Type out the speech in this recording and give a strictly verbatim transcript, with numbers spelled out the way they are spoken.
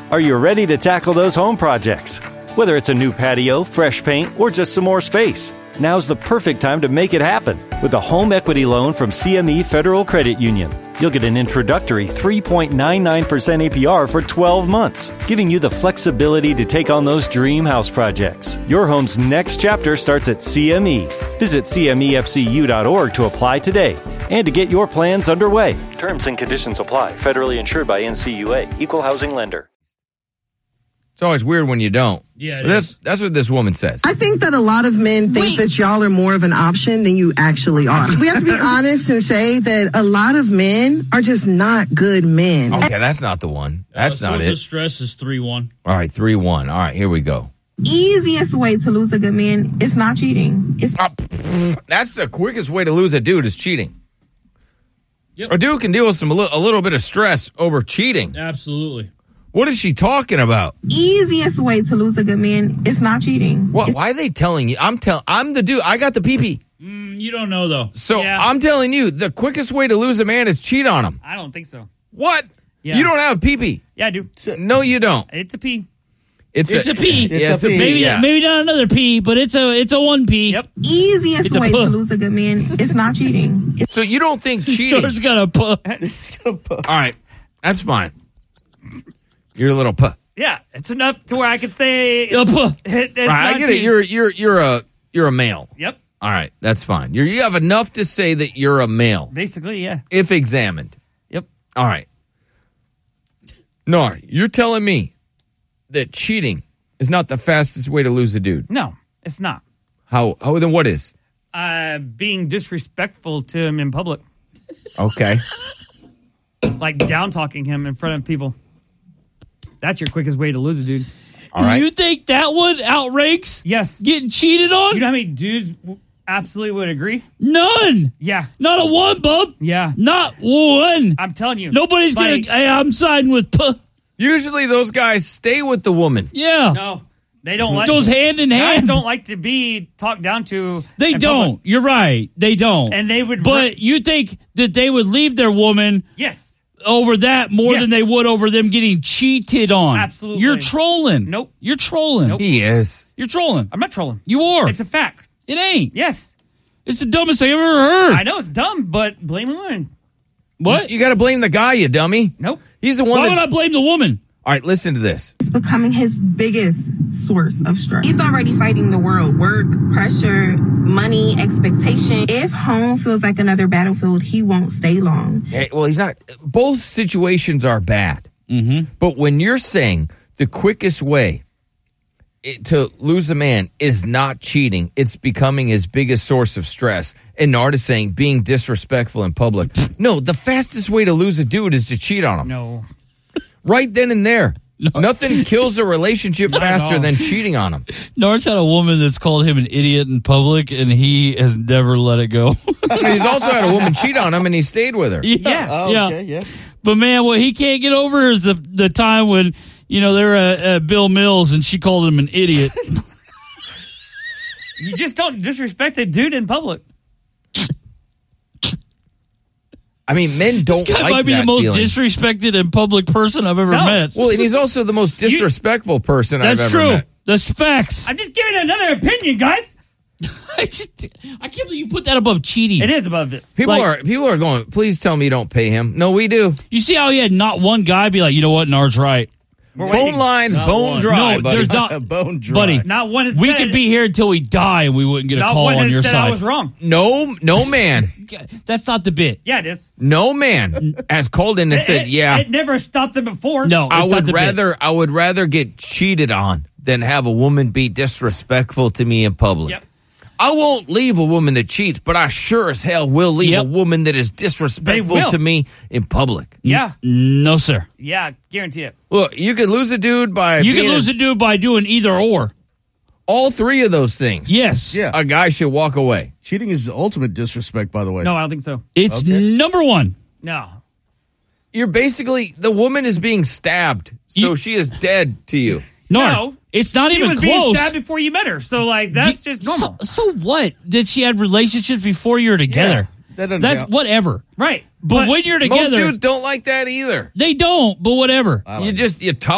Are you ready to tackle those home projects? Whether it's a new patio, fresh paint, or just some more space, now's the perfect time to make it happen with a home equity loan from C M E Federal Credit Union. You'll get an introductory three point nine nine percent A P R for twelve months, giving you the flexibility to take on those dream house projects. Your home's next chapter starts at C M E. Visit C M E F C U dot org to apply today and to get your plans underway. Terms and conditions apply. Federally insured by N C U A. Equal housing lender. It's always weird when you don't. Yeah, that's that's what this woman says. I think that a lot of men think Wait. that y'all are more of an option than you actually are. We have to be honest and say that a lot of men are just not good men. Okay, that's not the one. That's uh, not it. Stress is three one. All right, three one. All right, here we go. Easiest way to lose a good man is not cheating. It's uh, that's the quickest way to lose a dude is cheating. Yep. A dude can deal with some a little, a little bit of stress over cheating. Absolutely. What is she talking about? Easiest way to lose a good man is not cheating. What? Why are they telling you? I'm tell. I'm the dude. I got the pee-pee. Mm, you don't know, though. So yeah. I'm telling you, the quickest way to lose a man is cheat on him. I don't think so. What? Yeah. You don't have pee-pee. Yeah, I do. No, you don't. It's a P. It's, it's a, a P. It's yeah, a it's P. A P. Maybe, yeah. maybe not another P, but it's a it's a one P. Yep. Easiest it's way to lose a good man is not cheating. It's so you don't think cheating? It's got a puh. All right, that's fine. You're a little puh. Yeah, it's enough to where I could say. A puh. It, it's right, I get cheating. it. You're you're you're a you're a male. Yep. All right, that's fine. You're, you have enough to say that you're a male. Basically, yeah. If examined. Yep. All right. No, you're telling me that cheating is not the fastest way to lose a dude. No, it's not. How? How then? What is? Uh, being disrespectful to him in public, Okay. like down talking him in front of people. That's your quickest way to lose a dude. All right. You think that one outranks Yes. getting cheated on? You know how many dudes w- absolutely would agree? None. Yeah. Not a one, bub. Yeah. Not one. I'm telling you. Nobody's Like- gonna. Hey, I'm siding with puh. Usually those guys stay with the woman. Yeah. No. They don't like Goes hand in guys hand. don't like to be talked down to. They in don't. public. You're right. They don't. And they would. But re- you think that they would leave their woman yes. over that more Yes. than they would over them getting cheated on? Absolutely. You're trolling. Nope. You're trolling. Nope. He is. You're trolling. I'm not trolling. You are. It's a fact. It ain't. Yes. It's the dumbest thing I've ever heard. I know it's dumb, but blame the woman. What? You got to blame the guy, you dummy. Nope. He's the one Why that. would I blame the woman? All right, listen to this. becoming his biggest source of stress. He's already fighting the world. Work, pressure, money, expectation. If home feels like another battlefield, he won't stay long. Hey, well, he's not. Both situations are bad. Mm-hmm. But when you're saying the quickest way it, to lose a man is not cheating, it's becoming his biggest source of stress. And Nard is saying being disrespectful in public. No, the fastest way to lose a dude is to cheat on him. No. Right then and there. No. Nothing kills a relationship faster no. than cheating on him. Nard's had a woman that's called him an idiot in public, and he has never let it go. He's also had a woman cheat on him, and he stayed with her. Yeah. Yeah. Oh, yeah. okay, yeah. But, man, what he can't get over is the the time when, you know, they were at, at Bill Mills, and she called him an idiot. You just don't disrespect a dude in public. I mean, men don't This guy like might be that the most feeling. disrespected in public person I've ever No. met. Well, and he's also the most disrespectful person That's I've ever true. met. That's facts. I'm just giving another opinion, guys. I just, I can't believe you put that above cheating. It is above it. People Like- are people are going, please tell me you don't pay him. No, we do. You see how he had not one guy be like, you know what, Nard's right. We're Phone waiting. lines Not bone one. dry, no, buddy. there's not. Bone dry. Buddy, Not one has we said, could be here until we die and we wouldn't get a Not call one on has your said side. I was wrong. No, no man, That's not the bit. Yeah, it is. no man has called in and It- said, it, "Yeah, It never stopped them before. No, I it's not would the bit. rather I would rather get cheated on than have a woman be disrespectful to me in public." Yep. I won't leave a woman that cheats, but I sure as hell will leave Yep. a woman that is disrespectful They will. to me in public. Yeah. No, sir. Yeah. Guarantee it. Look, you could lose a dude by You being can lose a, a dude by doing either or. all three of those things. Yes. Yeah. A guy should walk away. Cheating is the ultimate disrespect, by the way. No, I don't think so. It's Okay. number one. No. You're basically, the woman is being stabbed, so You- she is dead to you. Nard, No. it's not she even was being close. stabbed before you met her. So, like, that's You- just normal. So, so what? Did she had relationships before you were together? Yeah, that doesn't That's count. whatever. Right. But, when you're Most together, dudes don't like that either. they don't. But whatever. I You like it. just, you talk.